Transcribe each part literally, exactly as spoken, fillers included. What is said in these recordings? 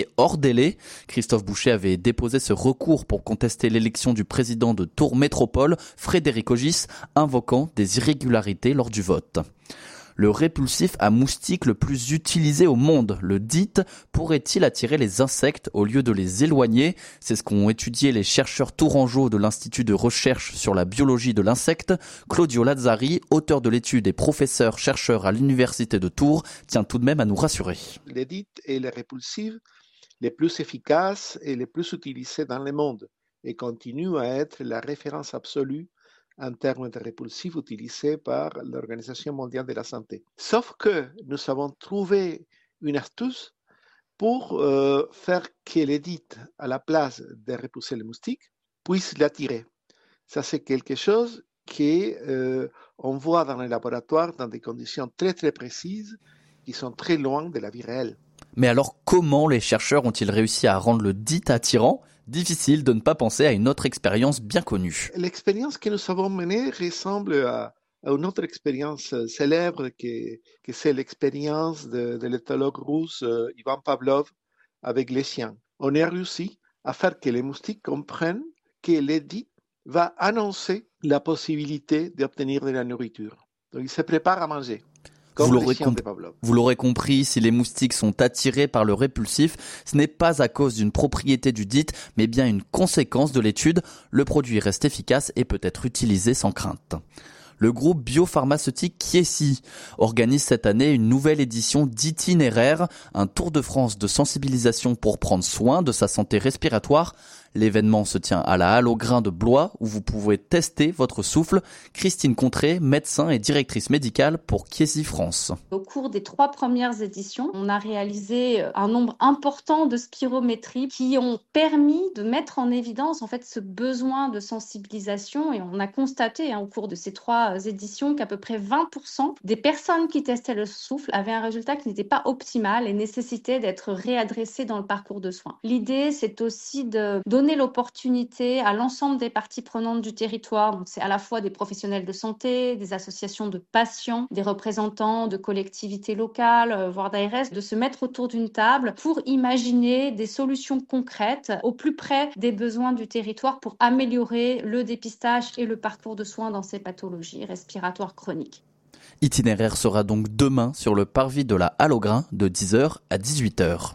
hors délai. Christophe Boucher avait déposé ce recours pour contester l'élection du président de Tours Métropole, Frédéric Ogis, invoquant des irrégularités lors du vote. Le répulsif à moustiques le plus utilisé au monde, le D I T, pourrait-il attirer les insectes au lieu de les éloigner ? C'est ce qu'ont étudié les chercheurs tourangeaux de l'Institut de recherche sur la biologie de l'insecte. Claudio Lazzari, auteur de l'étude et professeur-chercheur à l'Université de Tours, tient tout de même à nous rassurer. Les D I T est le répulsif les plus efficaces et les plus utilisés dans le monde et continue à être la référence absolue en termes de répulsifs utilisés par l'Organisation mondiale de la santé. Sauf que nous avons trouvé une astuce pour euh, faire que les D I T, à la place de repousser les moustiques, puissent l'attirer. Ça, c'est quelque chose qu'on euh, voit dans les laboratoires dans des conditions très très précises qui sont très loin de la vie réelle. Mais alors, comment les chercheurs ont-ils réussi à rendre le D I T attirant ? Difficile de ne pas penser à une autre expérience bien connue. L'expérience que nous avons menée ressemble à, à une autre expérience célèbre que, que c'est l'expérience de, de l'éthologue russe euh, Ivan Pavlov avec les chiens. On a réussi à faire que les moustiques comprennent que le D I T va annoncer la possibilité d'obtenir de la nourriture. Donc, ils se préparent à manger. Vous l'aurez, comp- vous l'aurez compris, si les moustiques sont attirés par le répulsif, ce n'est pas à cause d'une propriété du D I T, mais bien une conséquence de l'étude. Le produit reste efficace et peut être utilisé sans crainte. Le groupe biopharmaceutique Chiesi organise cette année une nouvelle édition d'Itinéraire, un tour de France de sensibilisation pour prendre soin de sa santé respiratoire. L'événement se tient à la Halle aux Grains de Blois où vous pouvez tester votre souffle. Christine Contré, médecin et directrice médicale pour Chiesi France. Au cours des trois premières éditions, on a réalisé un nombre important de spirométries qui ont permis de mettre en évidence en fait ce besoin de sensibilisation et on a constaté hein, au cours de ces trois éditions qu'à peu près vingt pour cent des personnes qui testaient le souffle avaient un résultat qui n'était pas optimal et nécessitait d'être réadressé dans le parcours de soins. L'idée, c'est aussi de donner donner l'opportunité à l'ensemble des parties prenantes du territoire. Donc, c'est à la fois des professionnels de santé, des associations de patients, des représentants de collectivités locales, voire d'A R S, de se mettre autour d'une table pour imaginer des solutions concrètes au plus près des besoins du territoire pour améliorer le dépistage et le parcours de soins dans ces pathologies respiratoires chroniques. Itinéraire sera donc demain sur le parvis de la Halle aux Grains de dix heures à dix-huit heures.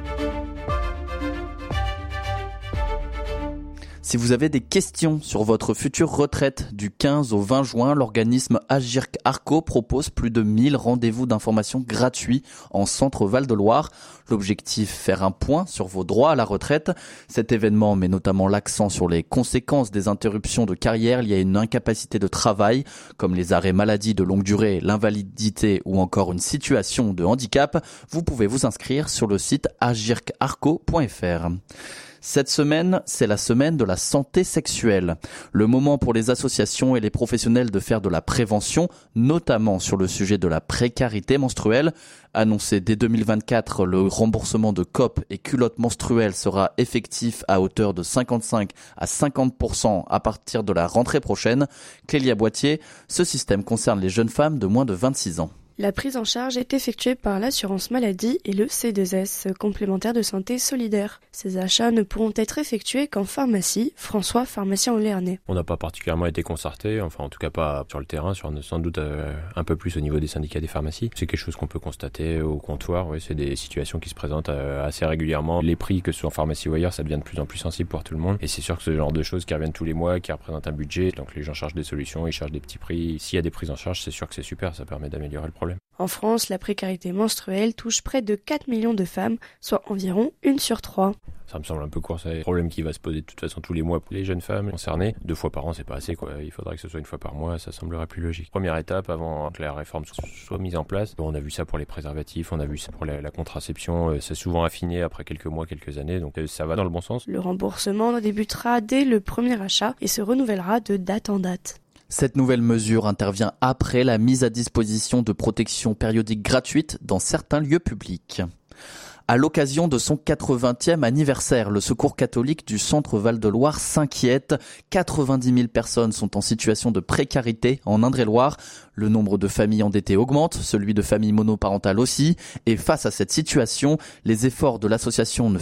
Si vous avez des questions sur votre future retraite du quinze au vingt juin, l'organisme Agirc Arco propose plus de mille rendez-vous d'information gratuits en centre Val-de-Loire. L'objectif, faire un point sur vos droits à la retraite. Cet événement met notamment l'accent sur les conséquences des interruptions de carrière liées à une incapacité de travail, comme les arrêts maladie de longue durée, l'invalidité ou encore une situation de handicap. Vous pouvez vous inscrire sur le site agirc arco point f r. Cette semaine, c'est la semaine de la santé sexuelle. Le moment pour les associations et les professionnels de faire de la prévention, notamment sur le sujet de la précarité menstruelle. Annoncé dès deux mille vingt-quatre, le remboursement de C O P et culottes menstruelles sera effectif à hauteur de cinquante-cinq à cinquante pour cent à partir de la rentrée prochaine. Clélia Boitier, ce système concerne les jeunes femmes de moins de vingt-six ans. La prise en charge est effectuée par l'assurance maladie et le C deux S, complémentaire de santé solidaire. Ces achats ne pourront être effectués qu'en pharmacie. François, pharmacien au Léarnais. On n'a pas particulièrement été concerté, enfin en tout cas pas sur le terrain, sur, sans doute euh, un peu plus au niveau des syndicats des pharmacies. C'est quelque chose qu'on peut constater au comptoir, oui, c'est des situations qui se présentent euh, assez régulièrement. Les prix, que ce soit en pharmacie ou ailleurs, ça devient de plus en plus sensible pour tout le monde. Et c'est sûr que ce genre de choses qui reviennent tous les mois, qui représentent un budget, donc les gens cherchent des solutions, ils cherchent des petits prix. S'il y a des prises en charge, c'est sûr que c'est super, ça permet d'améliorer le problème. En France, la précarité menstruelle touche près de quatre millions de femmes, soit environ une sur trois. Ça me semble un peu court, c'est un problème qui va se poser de toute façon tous les mois pour les jeunes femmes concernées. Deux fois par an, c'est pas assez, quoi. Il faudrait que ce soit une fois par mois, ça semblerait plus logique. Première étape avant que la réforme soit mise en place. On a vu ça pour les préservatifs, on a vu ça pour la, la contraception. C'est souvent affiné après quelques mois, quelques années, donc ça va dans le bon sens. Le remboursement débutera dès le premier achat et se renouvellera de date en date. Cette nouvelle mesure intervient après la mise à disposition de protections périodiques gratuites dans certains lieux publics. À l'occasion de son quatre-vingtième anniversaire, le Secours catholique du Centre Val-de-Loire s'inquiète. quatre-vingt-dix mille personnes sont en situation de précarité en Indre-et-Loire. Le nombre de familles endettées augmente, celui de familles monoparentales aussi. Et face à cette situation, les efforts de l'association ne